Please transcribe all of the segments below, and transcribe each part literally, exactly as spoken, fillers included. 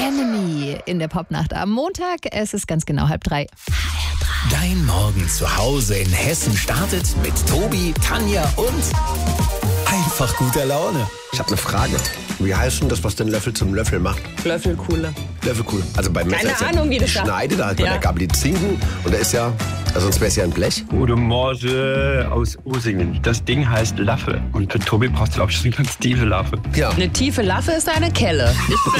Enemy in der Popnacht am Montag. Es ist ganz genau halb drei. Dein Morgen zu Hause in Hessen startet mit Tobi, Tanja und einfach guter Laune. Ich habe eine Frage. Wie heißt denn das, was den Löffel zum Löffel macht? Löffelkuhle. Löffelkuhle. Also beim Messer Keine ist ja Ahnung, wie das sagt. Schneide, da hat man Ja. der Gabel die Zinken und da ist ja, also sonst wäre es ja ein Blech. Guten Morgen aus Usingen. Das Ding heißt Laffe. Und für Tobi brauchst du, glaube ich, so eine ganz tiefe Laffe. Ja. Eine tiefe Laffe ist eine Kelle.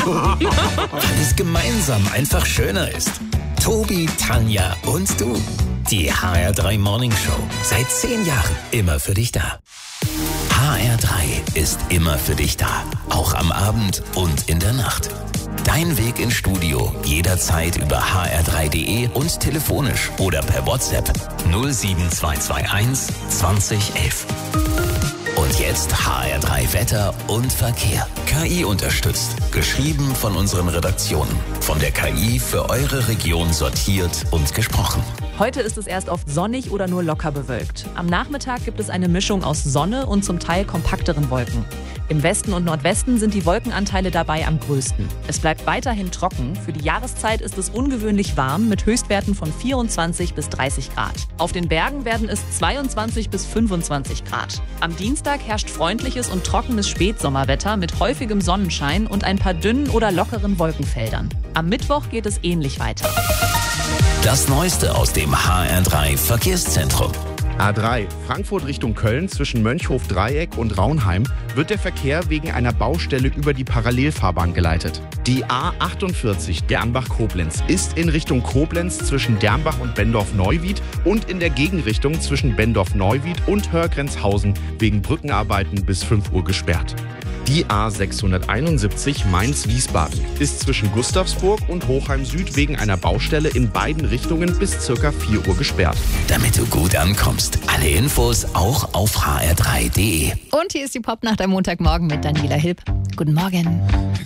Weil es gemeinsam einfach schöner ist. Tobi, Tanja und du. Die H R drei Morning Show. Seit zehn Jahren immer für dich da. H R drei ist immer für dich da. Auch am Abend und in der Nacht. Dein Weg ins Studio jederzeit über h r drei punkt d e und telefonisch oder per WhatsApp null sieben zwei zwei eins zwanzig elf. Und jetzt H R drei Wetter und Verkehr. K I unterstützt. Geschrieben von unseren Redaktionen. Von der K I für eure Region sortiert und gesprochen. Heute ist es erst oft sonnig oder nur locker bewölkt. Am Nachmittag gibt es eine Mischung aus Sonne und zum Teil kompakteren Wolken. Im Westen und Nordwesten sind die Wolkenanteile dabei am größten. Es bleibt weiterhin trocken. Für die Jahreszeit ist es ungewöhnlich warm mit Höchstwerten von vierundzwanzig bis dreißig Grad. Auf den Bergen werden es zweiundzwanzig bis fünfundzwanzig Grad. Am Dienstag herrscht freundliches und trockenes Spätsommerwetter mit häufigem Sonnenschein und ein paar dünnen oder lockeren Wolkenfeldern. Am Mittwoch geht es ähnlich weiter. Das Neueste aus dem H R drei Verkehrszentrum. A drei, Frankfurt Richtung Köln zwischen Mönchhof-Dreieck und Raunheim wird der Verkehr wegen einer Baustelle über die Parallelfahrbahn geleitet. Die A achtundvierzig Dernbach-Koblenz ist in Richtung Koblenz zwischen Dernbach und Bendorf-Neuwied und in der Gegenrichtung zwischen Bendorf-Neuwied und Hörgrenzhausen wegen Brückenarbeiten bis fünf Uhr gesperrt. Die A sechshunderteinundsiebzig Mainz-Wiesbaden ist zwischen Gustavsburg und Hochheim Süd wegen einer Baustelle in beiden Richtungen bis ca. vier Uhr gesperrt. Damit du gut ankommst. Alle Infos auch auf h r drei punkt d e. Und hier ist die Popnacht am Montagmorgen mit Daniela Hilb. Guten Morgen.